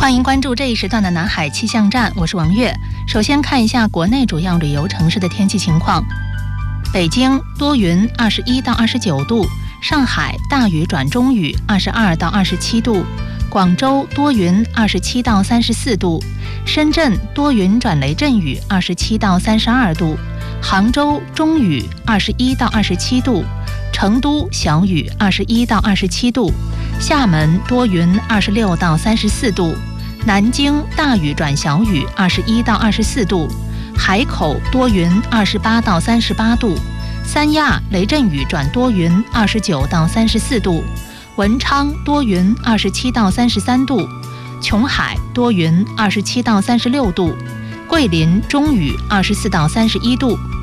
欢迎关注这一时段的南海气象站，我是王悦。首先看一下国内主要旅游城市的天气情况。北京多云，21到29度；上海大雨转中雨，22到27度；广州多云，27到34度；深圳多云转雷阵雨，27到32度；杭州中雨，21到27度；成都小雨，21到27度；厦门多云，26到34度；南京大雨转小雨，21到24度；海口多云，28到38度；三亚雷阵雨转多云，29到34度；文昌多云，27到33度；琼海多云，27到36度；桂林中雨，24到31度；